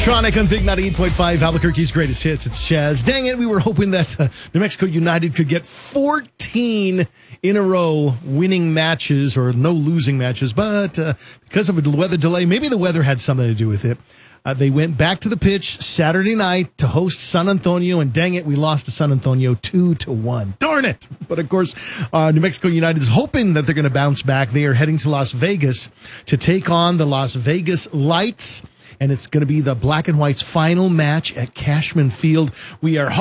Electronic on Big 98.5, Albuquerque's greatest hits. It's Chaz. Dang it, we were hoping that New Mexico United could get 14 in a row winning matches or no losing matches, but because of a weather delay, maybe the weather had something to do with it. They went back to the pitch Saturday night to host San Antonio, and dang it, we lost to San Antonio 2-1. Darn it! But of course, New Mexico United is hoping that they're going to bounce back. They are heading to Las Vegas to take on the Las Vegas Lights, and it's going to be the Black and White's final match at Cashman Field. We are